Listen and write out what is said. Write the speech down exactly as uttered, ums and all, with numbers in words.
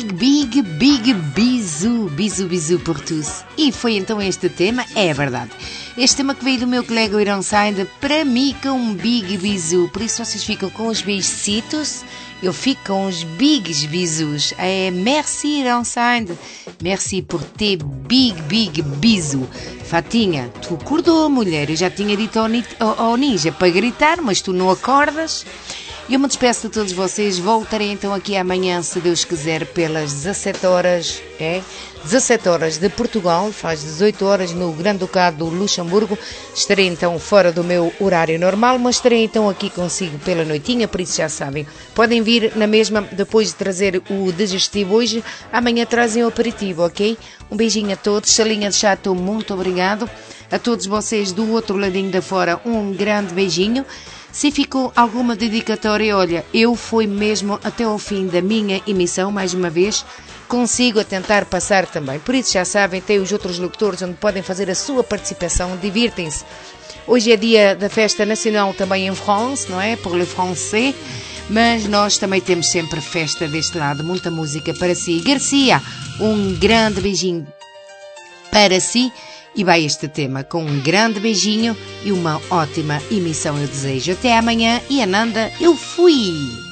Big, big bisou, bisou, bisou por tous. E foi então este tema, é verdade. Este tema que veio do meu colega o Ironside, para mim com um big bisou. Por isso vocês ficam com os beijicitos, eu fico com os bigs bisous. É, merci Ironside, merci por ter big, big bisou. Fatinha, tu acordou, mulher, eu já tinha dito ao, ao, ao Ninja para gritar, mas tu não acordas. Eu me despeço de todos vocês, voltarei então aqui amanhã, se Deus quiser, pelas dezassete horas, é? dezassete horas de Portugal, faz dezoito horas no Grande Ducado do Luxemburgo. Estarei então fora do meu horário normal, mas estarei então aqui consigo pela noitinha, por isso já sabem. Podem vir na mesma, depois de trazer o digestivo hoje, amanhã trazem o aperitivo, ok? Um beijinho a todos, salinha de chato, muito obrigado. A todos vocês do outro ladinho da fora, um grande beijinho. Se ficou alguma dedicatória, olha, eu fui mesmo até ao fim da minha emissão, mais uma vez, consigo a tentar passar também. Por isso já sabem, tem os outros locutores onde podem fazer a sua participação, divirtem-se. Hoje é dia da festa nacional também em France, não é? Pour le français, mas nós também temos sempre festa deste lado, muita música para si. Garcia, um grande beijinho para si. E vai este tema com um grande beijinho e uma ótima emissão eu desejo. Até amanhã e Ananda, eu fui!